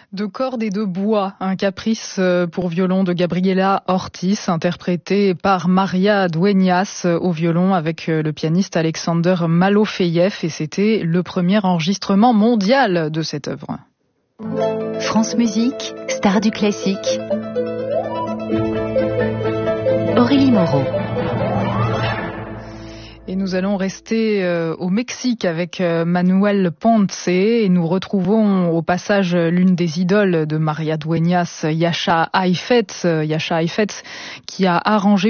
De cordes et de bois, un caprice pour violon de Gabriela Ortiz, interprété par Maria Dueñas au violon avec le pianiste Alexander Malofeyev, et c'était le premier enregistrement mondial de cette œuvre. France Musique, star du classique. Aurélie Moreau. Et nous allons rester au Mexique avec Manuel Ponce et nous retrouvons au passage l'une des idoles de Maria Dueñas, Jascha Heifetz, qui a arrangé